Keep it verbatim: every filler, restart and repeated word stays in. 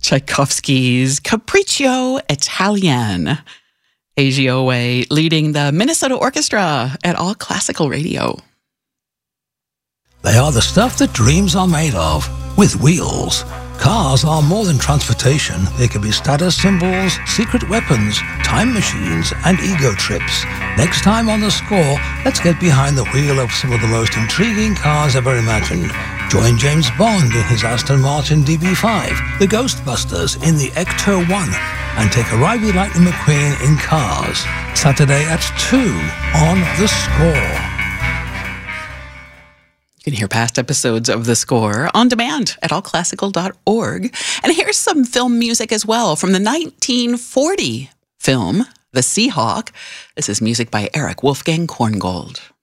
Tchaikovsky's Capriccio Italian. Eiji Oe leading the Minnesota Orchestra at All Classical Radio. They are the stuff that dreams are made of, with wheels. Cars are more than transportation. They can be status symbols, secret weapons, time machines, and ego trips. Next time on The Score, let's get behind the wheel of some of the most intriguing cars ever imagined. Join James Bond in his Aston Martin D B five, the Ghostbusters in the Ecto one, and take a ride with Lightning McQueen in Cars. Saturday at two on The Score. You can hear past episodes of The Score on demand at all classical dot org. And here's some film music as well from the nineteen forty film, The Seahawk. This is music by Eric Wolfgang Korngold.